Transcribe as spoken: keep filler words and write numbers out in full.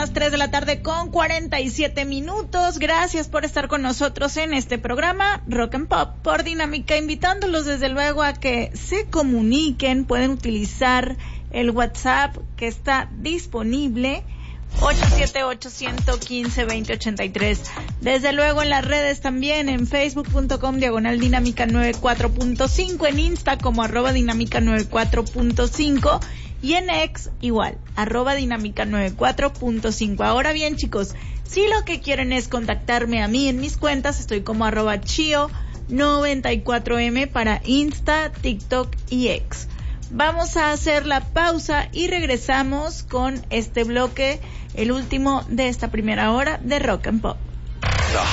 las tres de la tarde con cuarenta y siete minutos. Gracias por estar con nosotros en este programa Rock and Pop por Dinámica, invitándolos desde luego a que se comuniquen. Pueden utilizar el WhatsApp que está disponible, ocho siete ocho, uno uno cinco, dos cero ocho tres. Desde luego en las redes también, en facebook punto com diagonal dinámica noventa y cuatro punto cinco, en Insta como arroba dinámica noventa y cuatro punto cinco y en X igual, arroba dinámica noventa y cuatro punto cinco. Ahora bien, chicos, si lo que quieren es contactarme a mí en mis cuentas, estoy como arroba chio noventa y cuatro eme para Insta, TikTok y X. Vamos a hacer la pausa y regresamos con este bloque, el último de esta primera hora de Rock and Pop.